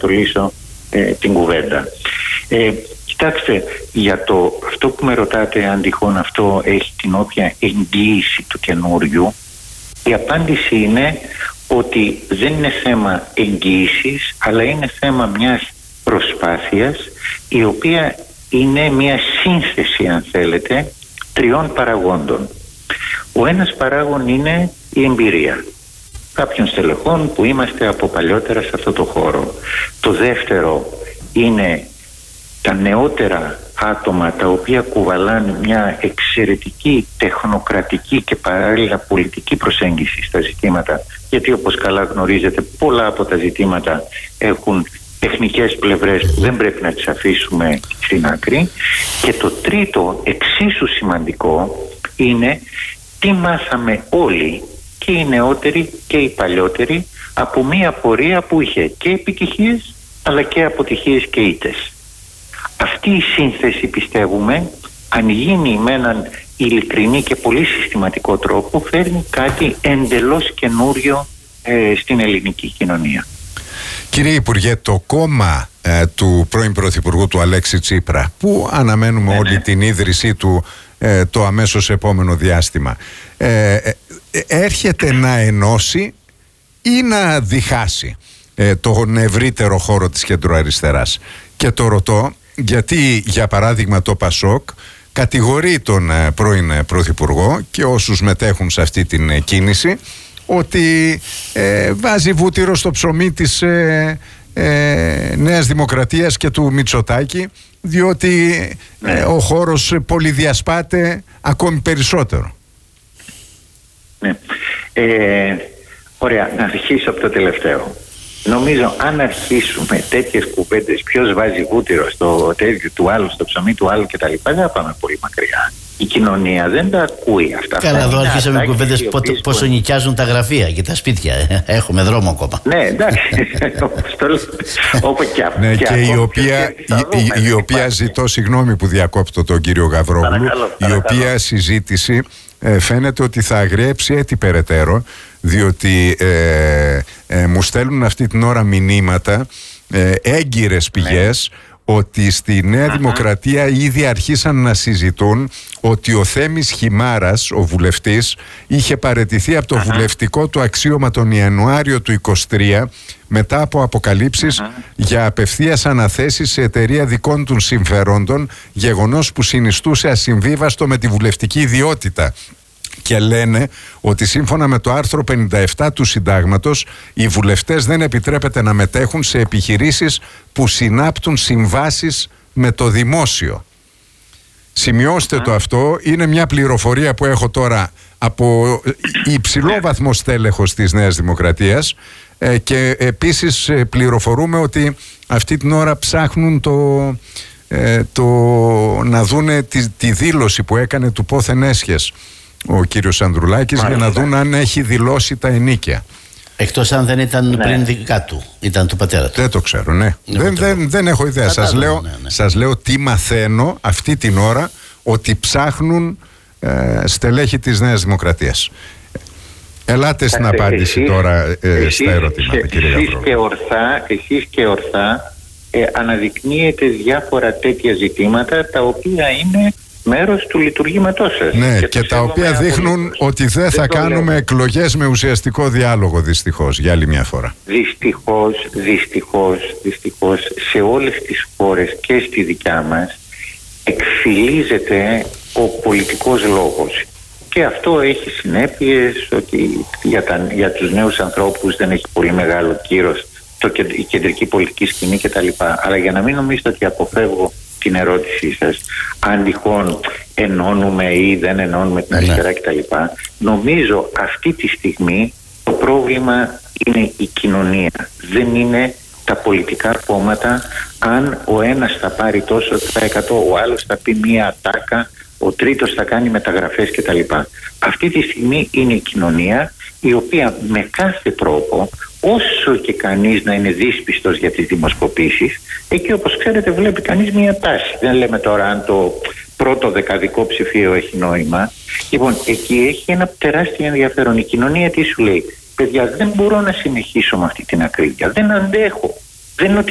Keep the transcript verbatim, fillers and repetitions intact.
προσανατολίσω ε, την κουβέντα. Ε, κοιτάξτε, για το, αυτό που με ρωτάτε, αν τυχόν αυτό έχει την όποια εγγύηση του καινούριου, η απάντηση είναι ότι δεν είναι θέμα εγγύησης, αλλά είναι θέμα μιας προσπάθειας, η οποία είναι μια σύνθεση, αν θέλετε, τριών παραγόντων. Ο ένας παράγον είναι η εμπειρία κάποιων στελεχών που είμαστε από παλιότερα σε αυτό το χώρο. Το δεύτερο είναι τα νεότερα άτομα, τα οποία κουβαλάνε μια εξαιρετική τεχνοκρατική και παράλληλα πολιτική προσέγγιση στα ζητήματα, γιατί όπως καλά γνωρίζετε πολλά από τα ζητήματα έχουν τεχνικές πλευρές που δεν πρέπει να τις αφήσουμε στην άκρη. Και το τρίτο, εξίσου σημαντικό, είναι τι μάθαμε όλοι, και οι νεότεροι και οι παλιότεροι, από μια πορεία που είχε και επιτυχίες αλλά και αποτυχίες και ήττες. Αυτή η σύνθεση, πιστεύουμε, αν γίνει με έναν ειλικρινή και πολύ συστηματικό τρόπο, φέρνει κάτι εντελώς καινούριο ε, στην ελληνική κοινωνία. Κύριε Υπουργέ, το κόμμα ε, του πρώην Πρωθυπουργού του Αλέξη Τσίπρα, που αναμένουμε ναι, όλη ναι. την ίδρυσή του ε, το αμέσως επόμενο διάστημα, ε, ε, έρχεται να ενώσει ή να διχάσει ε, τον ευρύτερο χώρο της κεντροαριστεράς? Και το ρωτώ γιατί, για παράδειγμα, το Πασόκ κατηγορεί τον ε, πρώην Πρωθυπουργό και όσους μετέχουν σε αυτή την ε, κίνηση ότι ε, βάζει βούτυρο στο ψωμί της ε, ε, Νέας Δημοκρατίας και του Μητσοτάκη, διότι ε, ο χώρος πολυδιασπάται ακόμη περισσότερο. Ναι. Ε, ωραία, να αρχίσω από το τελευταίο. Νομίζω αν αρχίσουμε τέτοιες κουβέντες, ποιος βάζει βούτυρο στο τέτοιο του άλλου, στο ψωμί του άλλου κτλ., δεν θα πάμε πολύ μακριά. Η κοινωνία δεν τα ακούει αυτά. Καλά, εδώ αρχίσαμε κουβέντες οποίες... πόσο νοικιάζουν τα γραφεία και τα σπίτια. Έχουμε δρόμο ακόμα. Ναι, εντάξει. Όπου και, ναι, και, και η οποία, η, η, η οποία ζητώ συγγνώμη που διακόπτω τον κύριο Γαβρόγλου, παρακαλώ, παρακαλώ. Η οποία συζήτηση ε, φαίνεται ότι θα αγριέψει έτσι περαιτέρω, διότι ε, ε, μου στέλνουν αυτή την ώρα μηνύματα ε, έγκυρες πηγές, ναι, ότι στη Νέα uh-huh. Δημοκρατία ήδη αρχίσαν να συζητούν ότι ο Θέμης Χιμάρας, ο βουλευτής, είχε παραιτηθεί από το uh-huh. βουλευτικό του αξίωμα τον Ιανουάριο του είκοσι τρία μετά από αποκαλύψεις uh-huh. για απευθείας αναθέσεις σε εταιρεία δικών του συμφερόντων, γεγονός που συνιστούσε ασυμβίβαστο με τη βουλευτική ιδιότητα. Και λένε ότι σύμφωνα με το άρθρο πενήντα επτά του Συντάγματος, οι βουλευτές δεν επιτρέπεται να μετέχουν σε επιχειρήσεις που συνάπτουν συμβάσεις με το δημόσιο. Σημειώστε το αυτό, είναι μια πληροφορία που έχω τώρα από υψηλό βαθμό στέλεχος της Νέας Δημοκρατίας, ε, και επίσης πληροφορούμε ότι αυτή την ώρα ψάχνουν το, ε, το, να δούνε τη, τη δήλωση που έκανε του πόθεν έσχες ο κύριος Ανδρουλάκης, μάλιστα, για να δουν αν έχει δηλώσει τα ενίκια. Εκτός αν δεν ήταν ναι. πριν δικά του, ήταν του πατέρα του. Δεν το ξέρω, ναι. Δεν, δεν, δεν έχω ιδέα. Σας λέω, ναι, ναι. σας λέω τι μαθαίνω αυτή την ώρα, ότι ψάχνουν ε, στελέχη της Νέας Δημοκρατίας. Ελάτε στην εσείς, απάντηση εσείς, τώρα ε, εσείς, στα ερωτήματα, εσείς, κύριε Γαβρόγλου. Και ορθά, εσείς και ορθά ε, αναδεικνύετε διάφορα τέτοια ζητήματα, τα οποία είναι μέρος του λειτουργήματός σας. Ναι, και, και τα οποία δείχνουν απολύτως ότι δεν θα δεν κάνουμε λέω. εκλογές με ουσιαστικό διάλογο, δυστυχώς, για άλλη μια φορά. Δυστυχώς, δυστυχώς, δυστυχώς, σε όλες τις χώρες και στη δικιά μας εκφυλίζεται ο πολιτικός λόγος. Και αυτό έχει συνέπειες ότι για, τα, για τους νέους ανθρώπους δεν έχει πολύ μεγάλο κύρος το, η κεντρική πολιτική σκηνή κτλ. Αλλά για να μην νομίζετε ότι αποφεύγω την ερώτησή σας, αν τυχόν ενώνουμε ή δεν ενώνουμε την αριστερά ναι. κτλ. Νομίζω αυτή τη στιγμή το πρόβλημα είναι η κοινωνία. Δεν είναι τα πολιτικά κόμματα. Αν ο ένας θα πάρει τόσο τοις εκατό, ο άλλος θα πει μία ατάκα, ο τρίτος θα κάνει μεταγραφές κτλ. Αυτή τη στιγμή είναι η κοινωνία, η οποία με κάθε τρόπο, όσο και κανείς να είναι δύσπιστος για τις δημοσκοπήσεις, εκεί όπως ξέρετε βλέπει κανείς μία τάση. Δεν λέμε τώρα αν το πρώτο δεκαδικό ψηφίο έχει νόημα. Λοιπόν, εκεί έχει ένα τεράστιο ενδιαφέρον. Η κοινωνία τι σου λέει? Παιδιά, δεν μπορώ να συνεχίσω με αυτή την ακρίβεια. Δεν αντέχω. Δεν είναι ότι